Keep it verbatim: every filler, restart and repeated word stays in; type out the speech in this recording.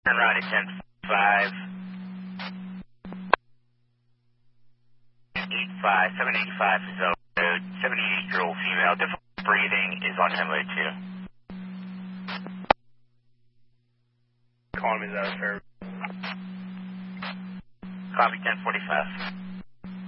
Turn right at ten five. eight five, seven eighty-five is over. seventy-eight-year-old female. Difficult breathing is on Highway two. Calling me, is that fair? Copy ten forty-five.